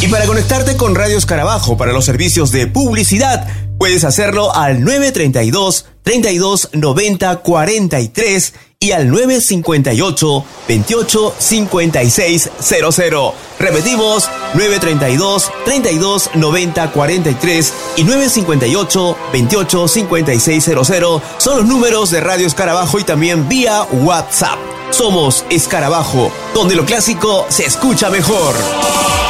Y para conectarte con Radio Escarabajo para los servicios de publicidad, puedes hacerlo al 932 32 90 43 y al 958 28 56 00. Repetimos, 932 32 90 43 y 958 28 56 00 son los números de Radio Escarabajo y también vía WhatsApp. Somos Escarabajo, donde lo clásico se escucha mejor.